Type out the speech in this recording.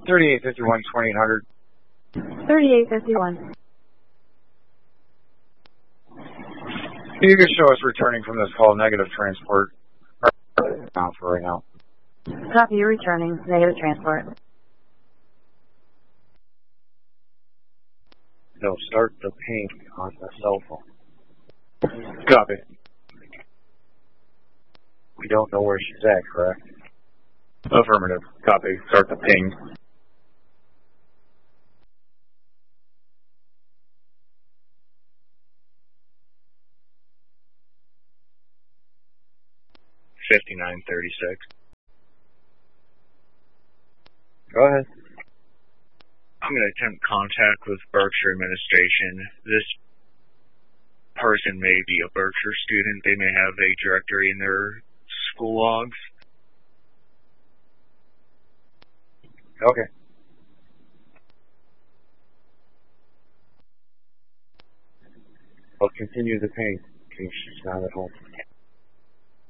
3851, 2800. 3851. You can show us returning from this call negative transport. Down for right now. Copy, you're returning. Negative transport. They'll start the ping on the cell phone. Copy. We don't know where she's at, correct? Affirmative. Copy. Start the ping. $59.36. Go ahead. I'm going to attempt contact with Berkshire administration. This person may be a Berkshire student. They may have a directory in their school logs. Okay. I'll continue the ping in case she's not at home.